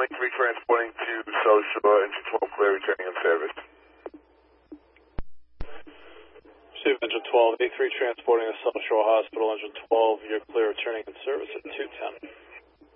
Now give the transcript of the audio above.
County 3 transporting to South Shore, engine 12 clear, returning in service. Receive engine 12, A3 transporting to South Shore Hospital, engine 12, you're clear, returning in service at 210.